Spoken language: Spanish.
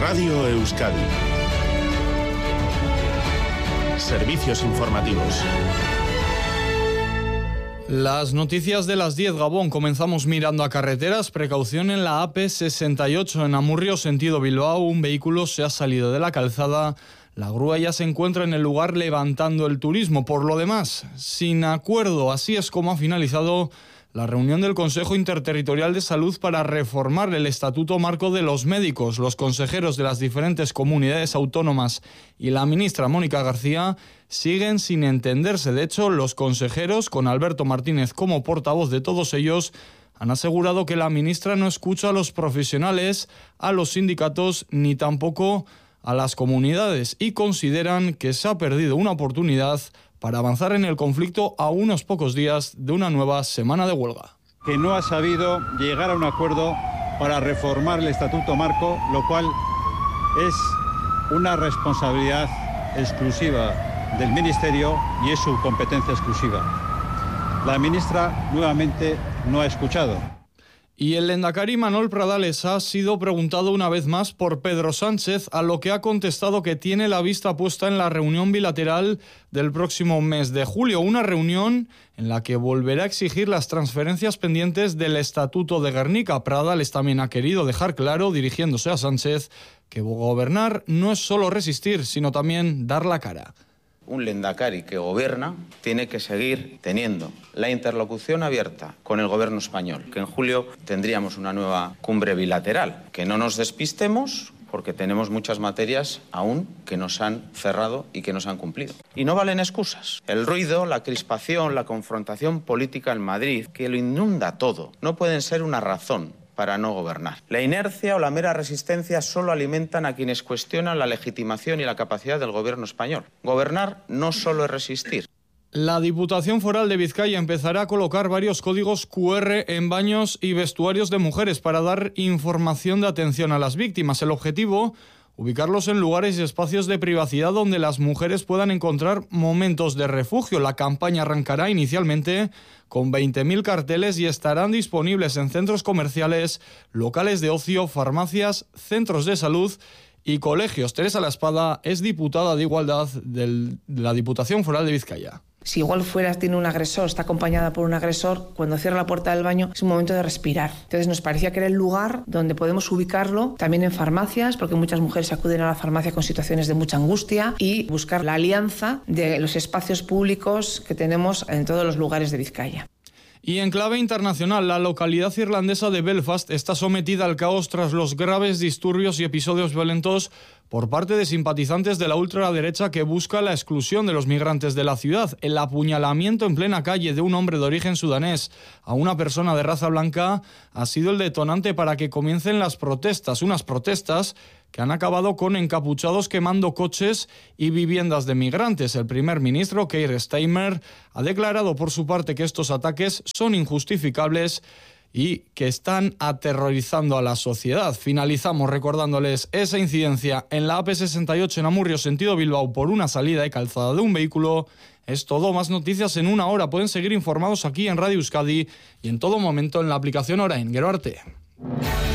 Radio Euskadi. Servicios informativos. Las noticias de las 10, Gabón. Comenzamos mirando a carreteras. Precaución en la AP68 en Amurrio, sentido Bilbao. Un vehículo se ha salido de la calzada. La grúa ya se encuentra en el lugar levantando el turismo. Por lo demás, sin acuerdo. Así es como ha finalizado la reunión del Consejo Interterritorial de Salud para reformar el Estatuto Marco de los Médicos. Los consejeros de las diferentes comunidades autónomas y la ministra Mónica García siguen sin entenderse. De hecho, los consejeros, con Alberto Martínez como portavoz de todos ellos, han asegurado que la ministra no escucha a los profesionales, a los sindicatos ni tampoco a las comunidades, y consideran que se ha perdido una oportunidad para avanzar en el conflicto a unos pocos días de una nueva semana de huelga. Que no ha sabido llegar a un acuerdo para reformar el Estatuto Marco, lo cual es una responsabilidad exclusiva del Ministerio y es su competencia exclusiva. La ministra nuevamente no ha escuchado. Y el lehendakari Manuel Pradales ha sido preguntado una vez más por Pedro Sánchez, a lo que ha contestado que tiene la vista puesta en la reunión bilateral del próximo mes de julio, una reunión en la que volverá a exigir las transferencias pendientes del Estatuto de Gernika. Pradales también ha querido dejar claro, dirigiéndose a Sánchez, que gobernar no es solo resistir, sino también dar la cara. Un lehendakari que gobierna tiene que seguir teniendo la interlocución abierta con el gobierno español, que en julio tendríamos una nueva cumbre bilateral. Que no nos despistemos, porque tenemos muchas materias aún que nos han cerrado y que nos han cumplido. Y no valen excusas. El ruido, la crispación, la confrontación política en Madrid, que lo inunda todo, no pueden ser una razón para no gobernar. La inercia o la mera resistencia solo alimentan a quienes cuestionan la legitimación y la capacidad del gobierno español. Gobernar no solo es resistir. La Diputación Foral de Vizcaya empezará a colocar varios códigos QR en baños y vestuarios de mujeres para dar información de atención a las víctimas. El objetivo, ubicarlos en lugares y espacios de privacidad donde las mujeres puedan encontrar momentos de refugio. La campaña arrancará inicialmente con 20.000 carteles y estarán disponibles en centros comerciales, locales de ocio, farmacias, centros de salud y colegios. Teresa La Espada es diputada de Igualdad de la Diputación Foral de Vizcaya. Si igual tiene un agresor, está acompañada por un agresor, cuando cierra la puerta del baño es un momento de respirar. Entonces nos parecía que era el lugar donde podemos ubicarlo, también en farmacias, porque muchas mujeres acuden a la farmacia con situaciones de mucha angustia, y buscar la alianza de los espacios públicos que tenemos en todos los lugares de Vizcaya. Y en clave internacional, la localidad irlandesa de Belfast está sometida al caos tras los graves disturbios y episodios violentos por parte de simpatizantes de la ultraderecha que busca la exclusión de los migrantes de la ciudad. El apuñalamiento en plena calle de un hombre de origen sudanés a una persona de raza blanca ha sido el detonante para que comiencen las protestas, unas protestas que han acabado con encapuchados quemando coches y viviendas de migrantes. El primer ministro, Keir Starmer, ha declarado por su parte que estos ataques son injustificables y que están aterrorizando a la sociedad. Finalizamos recordándoles esa incidencia en la AP68 en Amurrio, sentido Bilbao, por una salida de calzada de un vehículo. Es todo, más noticias en una hora. Pueden seguir informados aquí en Radio Euskadi y en todo momento en la aplicación Orain. Gero arte.